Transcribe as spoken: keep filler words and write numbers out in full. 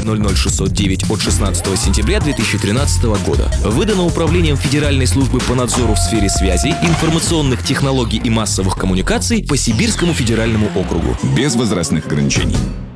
ноль ноль шестьсот девять от шестнадцатого сентября две тысячи тринадцатого года. Выдано Управлением Федеральной службы по надзору в сфере связи, информационных технологий и массовых коммуникаций по Сибирскому федеральному округу. Без возрастных ограничений.